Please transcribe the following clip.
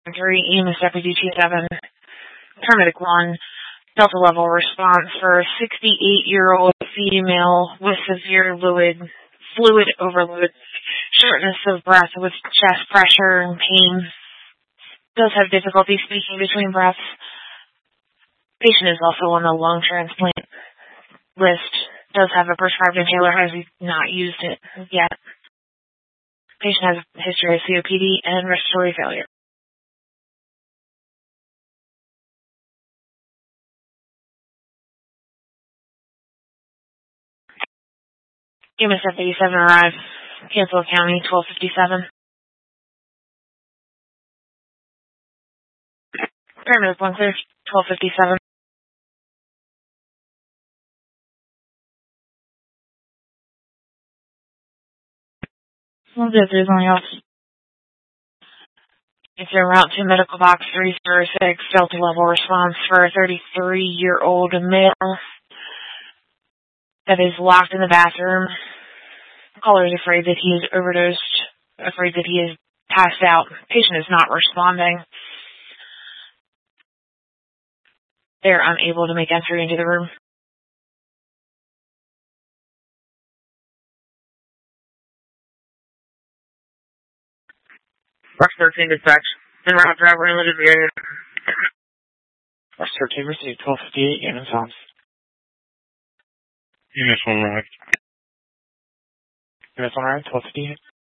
3, EMS Deputy 27, Paramedic 1, Delta level response for a 68-year-old female with severe fluid overload, shortness of breath with chest pressure and pain. Does have difficulty speaking between breaths. Patient is also on the lung transplant list. Does have a prescribed inhaler, has not used it yet. Patient has a history of COPD and respiratory failure. EMS F87 arrived. Canfield County, 1257. Paramedic 1 clear, 1257. We'll go through something else. It's a route to medical box 306, Delta level response for a 33-year-old male that is locked in the bathroom. Caller is afraid that he is overdosed, afraid that he is passed out. Patient is not responding. They're unable to make entry into the room. Rush 13 dispatch. En route driver in the area. Rush 13 received 1258 units on. Units 1 arrived. Units on arrived, 1258.